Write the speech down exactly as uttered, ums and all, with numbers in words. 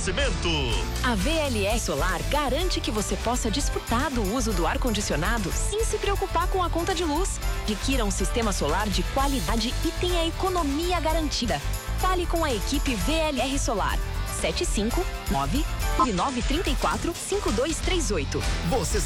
Oferecimento. A V L R Solar garante que você possa desfrutar do uso do ar-condicionado sem se preocupar com a conta de luz. Adquira um sistema solar de qualidade e tenha economia garantida. Fale com a equipe V L R Solar. sete cinco nove nove três quatro cinco dois três oito. Você